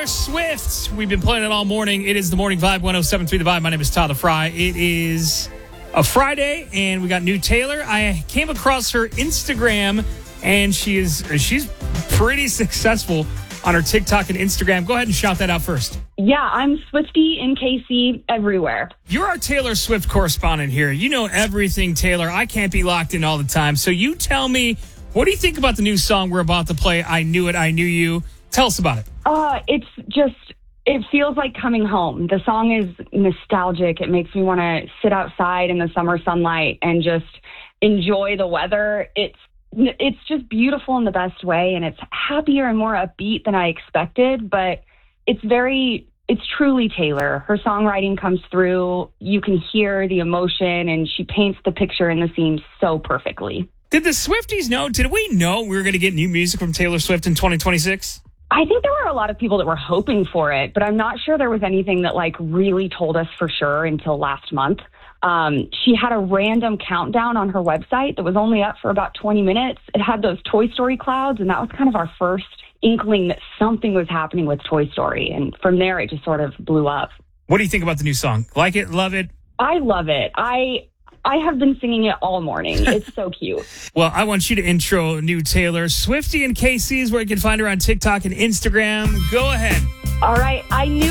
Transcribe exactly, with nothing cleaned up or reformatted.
Taylor Swift. We've been playing it all morning. It is the Morning Vibe, one oh seven point three The Vibe. My name is Tyler Fry. It is a Friday, and we got new Taylor. I came across her Instagram, and she is she's pretty successful on her TikTok and Instagram. Go ahead and shout that out first. Yeah, I'm Swiftie in K C everywhere. You're our Taylor Swift correspondent here. You know everything, Taylor. I can't be locked in all the time. So you tell me, what do you think about the new song we're about to play, I Knew It, I Knew You? Tell us about it. Uh, it's just, it feels like coming home. The song is nostalgic. It makes me want to sit outside in the summer sunlight and just enjoy the weather. It's it's just beautiful in the best way, and it's happier and more upbeat than I expected, but it's very, it's truly Taylor. Her songwriting comes through. You can hear the emotion, and she paints the picture and the scene so perfectly. Did the Swifties know? Did we know we were going to get new music from Taylor Swift in twenty twenty-six? I think there were a lot of people that were hoping for it, but I'm not sure there was anything that like really told us for sure until last month. Um, she had a random countdown on her website that was only up for about twenty minutes. It had those Toy Story clouds, and that was kind of our first inkling that something was happening with Toy Story. And from there, it just sort of blew up. What do you think about the new song? Like it? Love it? I love it. I... I have been singing it all morning. It's so cute. Well, I want you to intro new Taylor. Swiftie and K C is where you can find her on TikTok and Instagram. Go ahead. All right. I knew